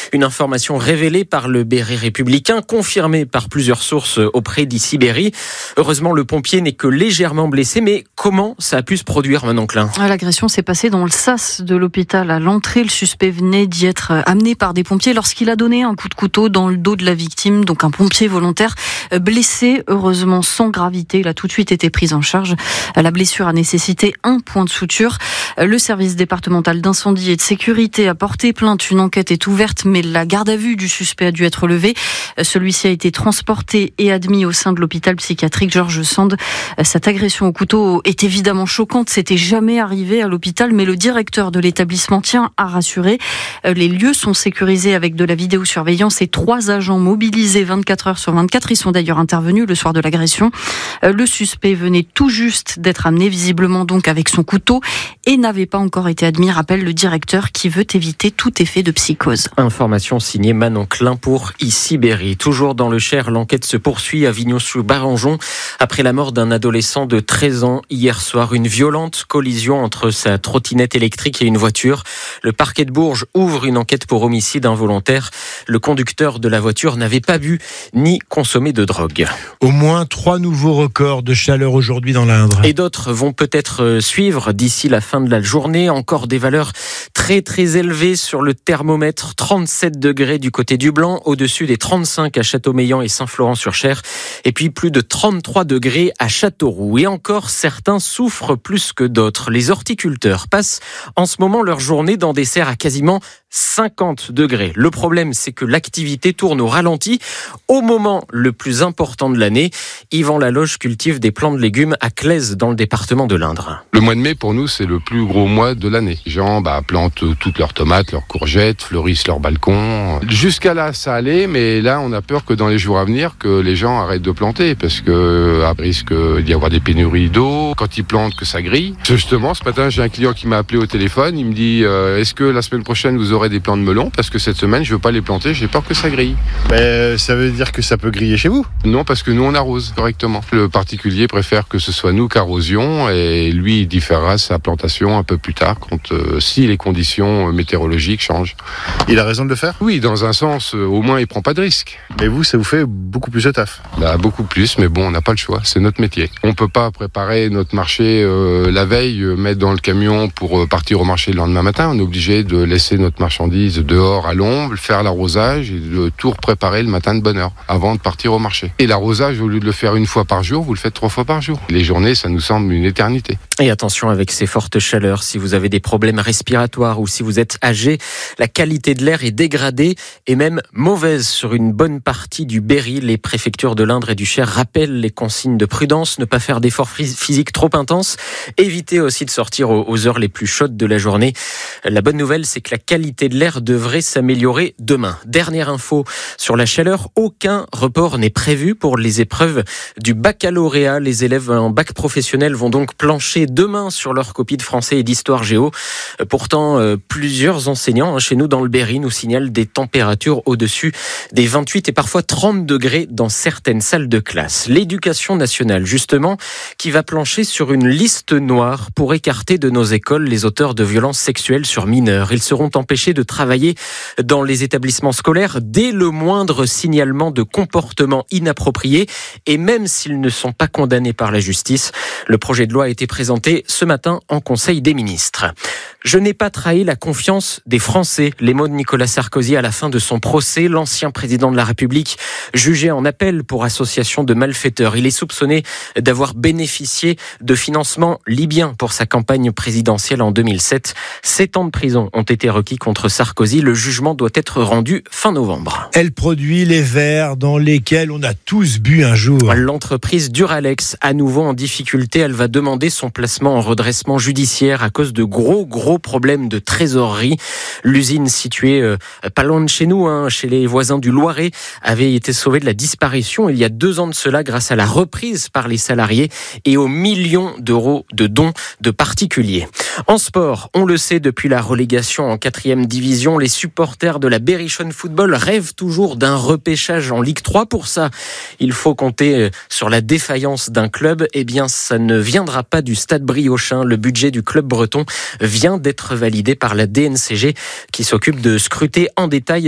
Une information révélée par le Berry républicain, confirmée par plusieurs sources auprès d'Ici Berry. Heureusement, le pompier n'est que légèrement blessé, mais comment ça a pu se produire, Manon Klein ? L'agression s'est passée dans le sas de l'hôpital. À l'entrée, le suspect venait d'y être amené par des pompiers lorsqu'il a donné un coup de couteau dans le dos de la victime, donc un pompier volontaire blessé, heureusement sans gravité. Il a tout de suite été pris en charge. La blessure a nécessité un point de suture. Le service départemental d'incendie et de sécurité a porté plainte. Une enquête est ouverte, mais la garde à vue du suspect a dû être levée. Celui-ci a été transporté et admis au sein de l'hôpital psychiatrique Georges Sand. Cette agression au couteau est évidemment choquante. C'était jamais arrivé à l'hôpital, mais le directeur de l'établissement tient à rassurer. Les lieux sont sécurisés avec de la vidéosurveillance et 3 agents mobilisés 24 heures sur 24. Ils sont d'ailleurs intervenus le soir de l'agression. Le suspect venait tout juste d'être amené, visiblement donc avec son couteau, et n'avait pas encore été admis, rappelle le directeur qui veut éviter tout effet de psychose. Information signée Manon Klein pour Ici Berry. Toujours dans le Cher, l'enquête se poursuit à Vignoux-sous-Barangeon après la mort d'un adolescent de 13 ans hier soir. Une violente collision entre sa trottinette électrique et une voiture. Le parquet de Bourges ouvre une enquête pour homicide involontaire. Le conducteur de la voiture n'avait pas bu ni consommé de drogue. Au moins 3 nouveaux records de chaleur aujourd'hui dans l'Indre. Et d'autres vont peut-être suivre d'ici la fin de la journée. Encore des valeurs très très élevées sur le thermomètre. 37 degrés du côté du Blanc, au-dessus des 35 à Châteaumeillan et Saint-Florent-sur-Cher. Et puis plus de 33 degrés à Châteauroux. Et encore, certains souffrent plus que d'autres. Les horticulteurs passent en ce moment leur journée dans des serres à quasiment 50 degrés. Le problème, c'est que l'activité tourne au ralenti au moment le plus important de l'année. Yvan Laloge cultive des plants de légumes à Claise, dans le département de l'Indre. Le mois de mai, pour nous, c'est le plus gros mois de l'année. Les gens plantent toutes leurs tomates, leurs courgettes, fleurissent leurs balcons. Jusqu'à là, ça allait, mais là, on a peur que dans les jours à venir, que les gens arrêtent de planter, parce que à risque d'y avoir des pénuries d'eau. Quand ils plantent, que ça grille. Justement, ce matin, j'ai un client qui m'a appelé au téléphone. Il me dit est-ce que la semaine prochaine, vous aurez des plants de melon? Parce que cette semaine, je veux pas les planter, j'ai peur que ça grille. Ça veut dire que ça peut griller chez vous? Non, parce que nous, on arrose correctement. Le particulier préfère que ce soit nous qu'arrosions, et lui, il différera sa plantation un peu plus tard, si les conditions météorologiques changent. Il a raison de le faire? Oui, dans un sens, au moins, il prend pas de risque. Mais vous, ça vous fait beaucoup plus de taf? Beaucoup plus, mais bon, on n'a pas le choix, c'est notre métier. On peut pas préparer notre marché la veille, mettre dans le camion pour partir au marché le lendemain matin. On est obligé de laisser notre marchandise dehors à l'ombre, faire l'arrosage et de tout préparer le matin de bonne heure avant de partir au marché. Et l'arrosage, au lieu de le faire 1 fois par jour, vous le faites 3 fois par jour. Les journées, ça nous semble une éternité. Et attention avec ces fortes chaleurs, si vous avez des problèmes respiratoires ou si vous êtes âgé, la qualité de l'air est dégradée et même mauvaise sur une bonne partie du Berry. Les préfectures de l'Indre et du Cher rappellent les consignes de prudence, ne pas faire d'efforts physiques trop intenses, éviter aussi de sortir aux heures les plus chaudes de la journée. La bonne nouvelle, c'est que la qualité de l'air devrait s'améliorer demain. Dernière info sur la chaleur, aucun report n'est prévu pour les épreuves du baccalauréat. Les élèves en bac professionnel vont donc plancher demain sur leur copie de français et d'histoire géo. Pourtant, plusieurs enseignants chez nous dans le Berry nous signalent des températures au-dessus des 28 et parfois 30 degrés dans certaines salles de classe. L'éducation nationale, justement, qui va plancher sur une liste noire pour écarter de nos écoles les auteurs de violences sexuelles sur mineurs. Ils seront empêchés de travailler dans les établissements scolaires dès le moindre signalement de comportement inapproprié et même s'ils ne sont pas condamnés par la justice. Le projet de loi a été présenté ce matin en Conseil des ministres. Je n'ai pas trahi la confiance des Français. Les mots de Nicolas Sarkozy à la fin de son procès. L'ancien président de la République jugé en appel pour association de malfaiteurs. Il est soupçonné d'avoir bénéficié de financement libyen pour sa campagne présidentielle en 2007. 7 ans de prison ont été requis contre Sarkozy. Le jugement doit être rendu fin novembre. Elle produit les verres dans lesquels on a tous bu un jour. L'entreprise Duralex, à nouveau en difficulté, elle va demander son placement en redressement judiciaire à cause de gros problèmes de trésorerie. L'usine située pas loin de chez nous, chez les voisins du Loiret, avait été sauvée de la disparition il y a 2 ans de cela grâce à la reprise par les salariés et aux millions d'euros de dons de particuliers. En sport, on le sait, depuis la relégation en 4e division, les supporters de la Berrichonne Football rêvent toujours d'un repêchage en Ligue 3. Pour ça, il faut compter sur la défaillance d'un club. Eh bien, ça ne viendra pas du Stade Briochin. Le budget du club breton vient d'être validé par la DNCG qui s'occupe de scruter en détail